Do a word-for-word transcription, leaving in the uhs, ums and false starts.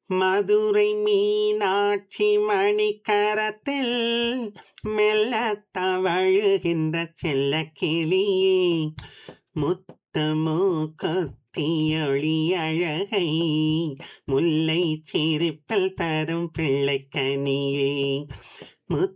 மதுரை மீனாட்சி மணிக்கரத்தில் மெல்ல தவழுகின்ற செல்ல கிளியே முத்தமோ கொத்தியொளி அழகை முல்லை சிரிப்பில் தரும் பிள்ளைக்கனியே